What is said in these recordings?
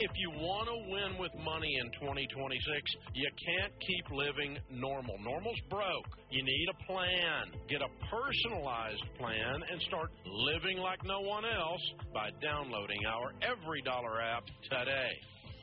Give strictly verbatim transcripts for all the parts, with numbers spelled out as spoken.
If you want to win with money in twenty twenty-six, you can't keep living normal. Normal's broke. You need a plan. Get a personalized plan and start living like no one else by downloading our Every Dollar app today.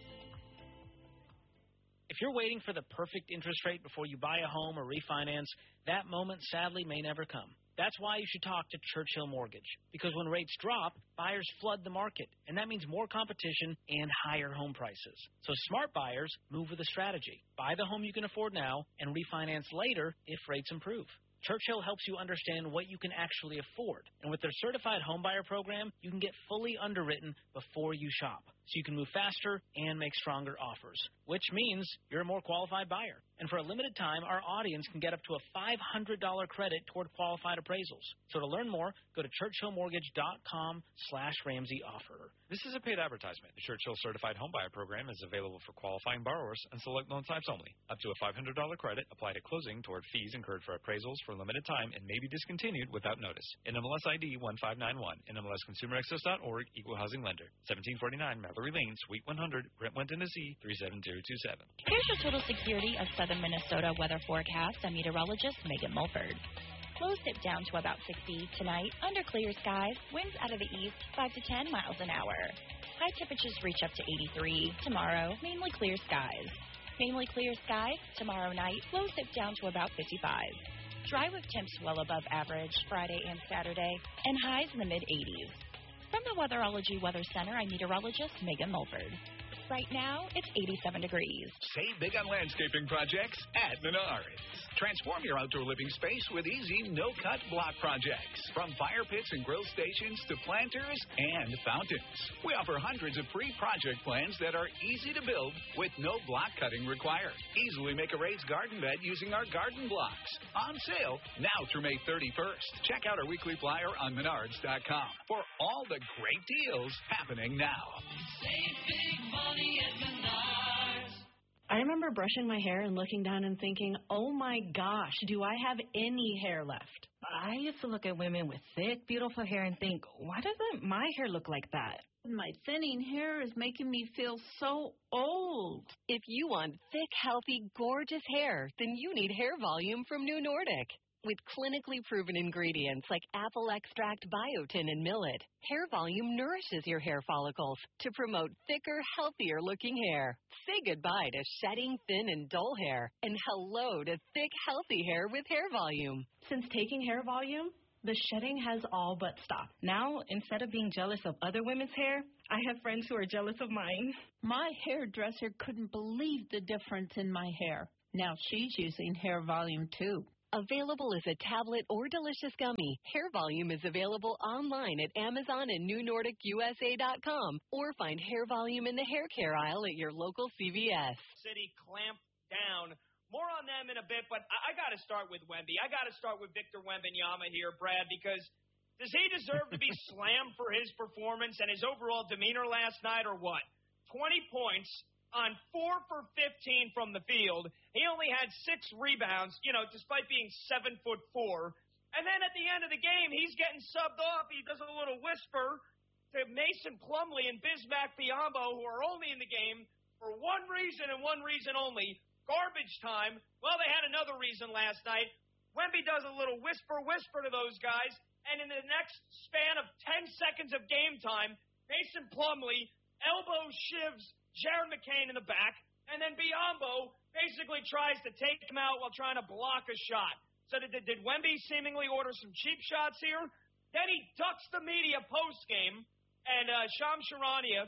If you're waiting for the perfect interest rate before you buy a home or refinance, that moment sadly may never come. That's why you should talk to Churchill Mortgage, because when rates drop, buyers flood the market, and that means more competition and higher home prices. So smart buyers move with a strategy. Buy the home you can afford now and refinance later if rates improve. Churchill helps you understand what you can actually afford. And with their certified homebuyer program, you can get fully underwritten before you shop. So you can move faster and make stronger offers, which means you're a more qualified buyer. And for a limited time, our audience can get up to a five hundred dollars credit toward qualified appraisals. So to learn more, go to churchillmortgage.com slash Ramsey offer. This is a paid advertisement. The Churchill Certified Homebuyer Program is available for qualifying borrowers and select loan types only. Up to a five hundred dollars credit applied at closing toward fees incurred for appraisals for a limited time and may be discontinued without notice. N M L S I D one five nine one. N M L S Consumer Access dot org. Equal Housing Lender. seventeen forty-nine Mallory Lane, Suite one hundred, Brentwood, Tennessee three seven zero two seven. Here's your Total Security of Southern Minnesota weather forecast. I'm meteorologist Megan Mulford. Lows dip down to about sixty tonight. Under clear skies, winds out of the east five to ten miles an hour. High temperatures reach up to eighty-three. Tomorrow, mainly clear skies. Mainly clear skies. Tomorrow night, lows dip down to about fifty-five. Dry with temps well above average Friday and Saturday, and highs in the mid-eighties. From the Weatherology Weather Center, I'm meteorologist Megan Mulford. Right now, it's eighty-seven degrees. Save big on landscaping projects at Menards. Transform your outdoor living space with easy, no-cut block projects. From fire pits and grill stations to planters and fountains. We offer hundreds of free project plans that are easy to build with no block cutting required. Easily make a raised garden bed using our garden blocks. On sale now through May thirty-first. Check out our weekly flyer on menards dot com for all the great deals happening now. Save big money at Menards. I remember brushing my hair and looking down and thinking, oh my gosh, do I have any hair left? I used to look at women with thick, beautiful hair and think, why doesn't my hair look like that? My thinning hair is making me feel so old. If you want thick, healthy, gorgeous hair, then you need Hair Volume from New Nordic. With clinically proven ingredients like apple extract, biotin, and millet, Hair Volume nourishes your hair follicles to promote thicker, healthier-looking hair. Say goodbye to shedding, thin, and dull hair, and hello to thick, healthy hair with Hair Volume. Since taking Hair Volume, the shedding has all but stopped. Now, instead of being jealous of other women's hair, I have friends who are jealous of mine. My hairdresser couldn't believe the difference in my hair. Now she's using Hair Volume, too. Available as a tablet or delicious gummy, Hair Volume is available online at Amazon and New Nordic U S A dot com, or find Hair Volume in the hair care aisle at your local C V S. City clamped down. More on them in a bit, but I, I got to start with Wemby. I got to start with Victor Wembanyama here, Brad, because does he deserve to be slammed for his performance and his overall demeanor last night, or what? twenty points. On four for fifteen from the field. He only had six rebounds, you know, despite being seven foot four. And then at the end of the game, he's getting subbed off. He does a little whisper to Mason Plumlee and Bismack Biyombo, who are only in the game for one reason and one reason only, garbage time. Well, they had another reason last night. Wemby does a little whisper, whisper to those guys, and in the next span of ten seconds of game time, Mason Plumlee elbow shivs Jared McCain in the back, and then Biyombo basically tries to take him out while trying to block a shot. So did, did Wemby seemingly order some cheap shots here? Then he ducks the media post-game, and uh, Shams Charania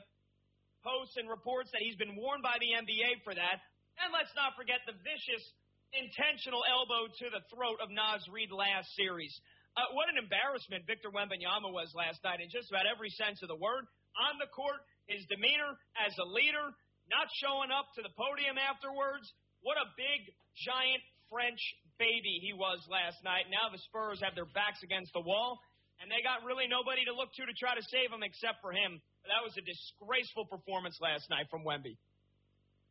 posts and reports that he's been warned by the N B A for that. And let's not forget the vicious, intentional elbow to the throat of Naz Reid last series. Uh, what an embarrassment Victor Wembanyama was last night in just about every sense of the word. On the court, his demeanor as a leader, not showing up to the podium afterwards. What a big, giant French baby he was last night. Now the Spurs have their backs against the wall, and they got really nobody to look to to try to save him except for him. That was a disgraceful performance last night from Wemby.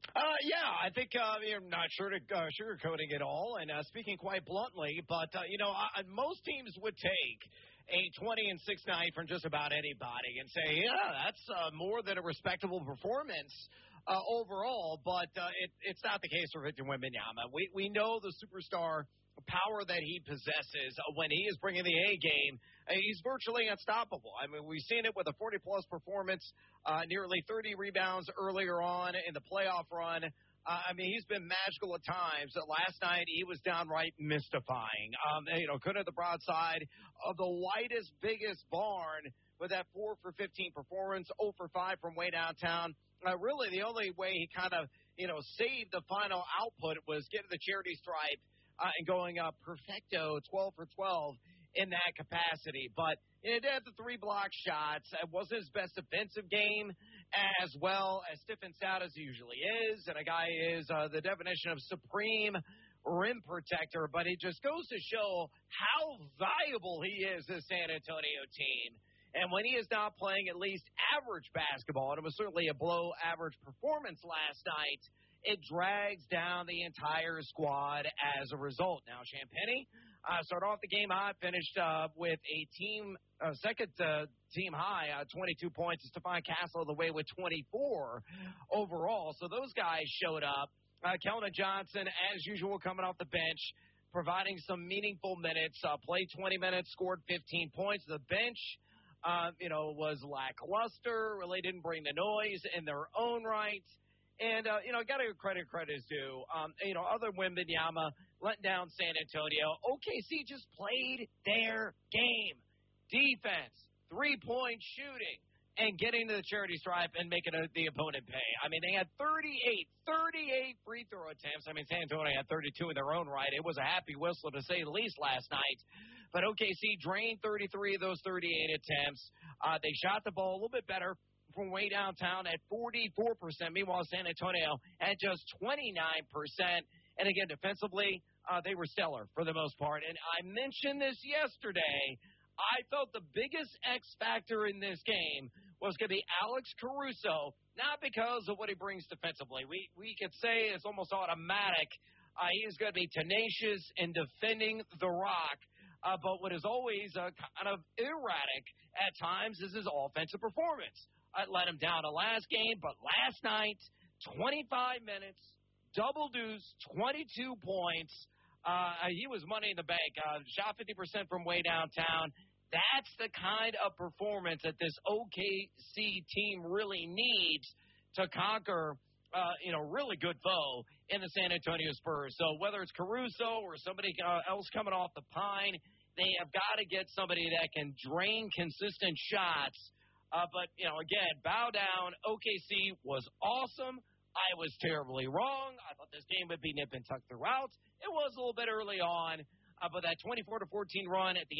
Uh, yeah, I think uh, you're not sure to uh, sugarcoating it all, and uh, speaking quite bluntly, but uh, you know, I, most teams would take a twenty and six night from just about anybody and say, yeah, that's uh, more than a respectable performance uh, overall. But uh, it, it's not the case for Victor Wembanyama. We we know the superstar power that he possesses when he is bringing the A game. He's virtually unstoppable. I mean, we've seen it with a forty-plus performance, uh, nearly thirty rebounds earlier on in the playoff run. Uh, I mean, he's been magical at times. Last night, he was downright mystifying. Um, you know, couldn't the broadside of the widest, biggest barn with that four for fifteen performance, zero for five from way downtown. Uh, really, the only way he kind of, you know, saved the final output was getting the charity stripe uh, and going up perfecto, twelve for twelve in that capacity. But it had the three block shots. It wasn't his best defensive game, as well as stiff and stout as he usually is. And a guy is uh, the definition of supreme rim protector. But it just goes to show how valuable he is this San Antonio team. And when he is not playing at least average basketball, and it was certainly a below average performance last night, it drags down the entire squad as a result. Now, Champagnie uh, started off the game hot, finished uh, with a team uh, second uh, team high, uh, twenty-two points. Stephon Castle the way with twenty-four overall. So those guys showed up. Uh, Keldon Johnson, as usual, coming off the bench, providing some meaningful minutes. Uh, played twenty minutes, scored fifteen points. The bench, uh, you know, was lackluster. Really didn't bring the noise in their own right. And, uh, you know, got to give credit credit is due. Um, you know, other than Wembanyama letting down San Antonio, O K C just played their game. Defense, three-point shooting, and getting to the charity stripe and making a, the opponent pay. I mean, they had thirty-eight, thirty-eight free throw attempts. I mean, San Antonio had thirty-two in their own right. It was a happy whistle, to say the least, last night. But O K C drained thirty-three of those thirty-eight attempts. Uh, they shot the ball a little bit better from way downtown at forty-four percent. Meanwhile, San Antonio at just twenty-nine percent. And again, defensively, uh, they were stellar for the most part. And I mentioned this yesterday. I felt the biggest X factor in this game was going to be Alex Caruso, not because of what he brings defensively. We we could say it's almost automatic. Uh, he's going to be tenacious in defending the rock. Uh, but what is always uh, kind of erratic at times is his offensive performance. I let him down the last game, but last night, twenty-five minutes, double deuce, twenty-two points. Uh, he was money in the bank. Uh, shot fifty percent from way downtown. That's the kind of performance that this O K C team really needs to conquer, uh, you know, really good foe in the San Antonio Spurs. So whether it's Caruso or somebody uh, else coming off the pine, they have got to get somebody that can drain consistent shots. Uh, but, you know, again, bow down. O K C was awesome. I was terribly wrong. I thought this game would be nip and tuck throughout. It was a little bit early on, uh, but that twenty-four to fourteen run at the